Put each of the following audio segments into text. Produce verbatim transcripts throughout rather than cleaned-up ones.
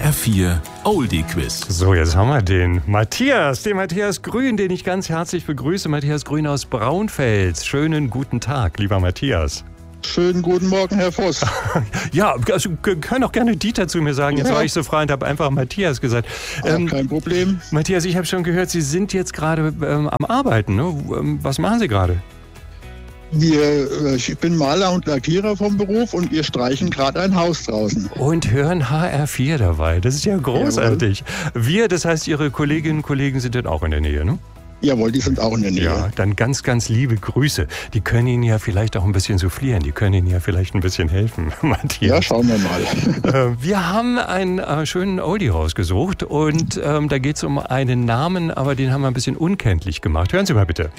R vier Oldie Quiz. So, jetzt haben wir den Matthias, den Matthias Grün, den ich ganz herzlich begrüße. Matthias Grün aus Braunfels. Schönen guten Tag, lieber Matthias. Schönen guten Morgen, Herr Voss. Ja, also können auch gerne Dieter zu mir sagen. Jetzt Ja. war ich so frei und habe einfach Matthias gesagt. Auch Ähm, kein Problem. Matthias, ich habe schon gehört, Sie sind jetzt gerade ähm, am Arbeiten. Ne? Ähm, Was machen Sie gerade? Wir, äh, ich bin Maler und Lackierer vom Beruf und wir streichen gerade ein Haus draußen. Und hören H R vier dabei. Das ist ja großartig. Wir, das heißt, Ihre Kolleginnen und Kollegen sind dann auch in der Nähe, ne? Jawohl, die sind auch in der Nähe. Ja, dann ganz, ganz liebe Grüße. Die können Ihnen ja vielleicht auch ein bisschen soufflieren. Die können Ihnen ja vielleicht ein bisschen helfen, Matthias. Ja, schauen wir mal. Äh, wir haben einen äh, schönen Oldie rausgesucht und ähm, da geht es um einen Namen, aber den haben wir ein bisschen unkenntlich gemacht. Hören Sie mal bitte.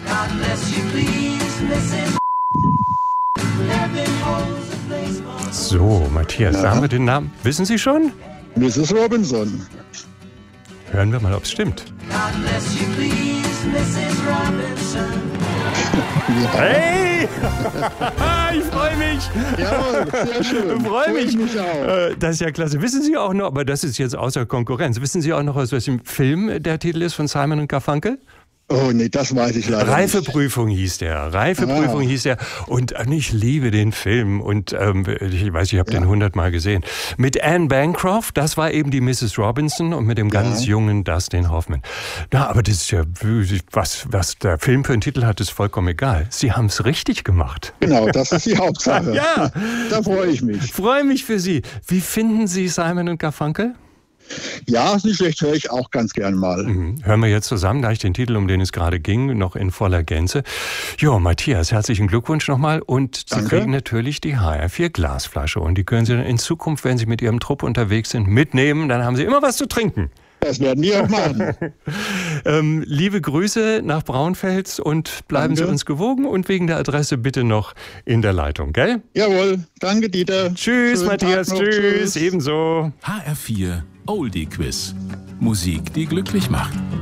So, Matthias, Ja. sagen wir den Namen. Wissen Sie schon? Misses Robinson. Hören wir mal, ob es stimmt. Hey! Ich freue mich! Jawohl, sehr schön. Ich freue mich. mich auch. Äh, Das ist ja klasse. Wissen Sie auch noch, aber das ist jetzt außer Konkurrenz, wissen Sie auch noch, aus welchem Film der Titel ist von Simon und Garfunkel? Oh nee, das weiß ich leider nicht. Reifeprüfung hieß der. Reifeprüfung Ah. hieß der. Und äh, ich liebe den Film. Und ähm, ich weiß, ich habe Ja. den hundertmal gesehen. Mit Anne Bancroft, das war eben die Misses Robinson und mit dem ganz Ja. jungen Dustin Hoffman. Na, aber das ist ja, was, was der Film für einen Titel hat, ist vollkommen egal. Sie haben es richtig gemacht. Genau, das ist die Hauptsache. Ja. Da freue ich mich. Ich freue mich für Sie. Wie finden Sie Simon und Garfunkel? Ja, nicht schlecht, höre ich auch ganz gern mal. Mhm. Hören wir jetzt zusammen gleich den Titel, um den es gerade ging, noch in voller Gänze. Jo, Matthias, herzlichen Glückwunsch nochmal. Und Sie Danke. kriegen natürlich die H R vier Glasflasche. Und die können Sie dann in Zukunft, wenn Sie mit Ihrem Trupp unterwegs sind, mitnehmen. Dann haben Sie immer was zu trinken. Das werden die auch machen. Ähm, liebe Grüße nach Braunfels und bleiben Danke. Sie uns gewogen. Und wegen der Adresse bitte noch in der Leitung, gell? Jawohl, danke Dieter. Tschüss, Schönen Matthias. Tag noch. Tschüss. Ebenso. H R vier Oldie Quiz. Musik, die glücklich macht.